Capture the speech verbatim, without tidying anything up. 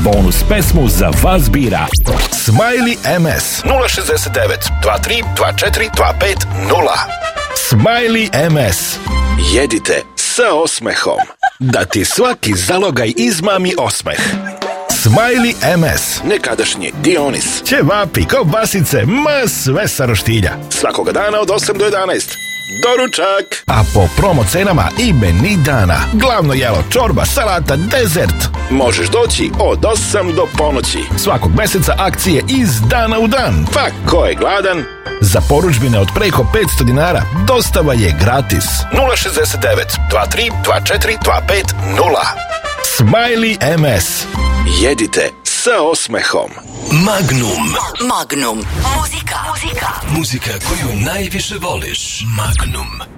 Bonus pesmu za vas bira Smiley em es nula šezdeset devet dva tri dva četiri dva pet nula. Smiley em es. Jedite sa osmehom. Da ti svaki zalogaj izmami osmeh. Smiley em es. Nekadašnji Dionis. Ćevapi, kobasice, ma sve sa roštilja. Svakoga dana od osam do jedanaest. Doručak! A po promo cenama i meni dana. Glavno jelo, čorba, salata, dezert. Možeš doći od osam do ponoći. Svakog meseca akcije iz dana u dan. Pa ko je gladan? Za poručbine od preko petsto dinara dostava je gratis. nula šezdeset devet dva tri dva četiri dva pet nula. Smiley em es. Jedite sa osmehom. Magnum. Magnum. Muzika. Muzika. Muzika koju najviše voliš. Magnum.